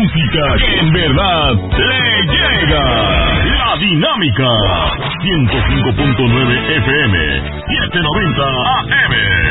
música que en verdad le llega. La Dinámica 105.9 FM 790 AM.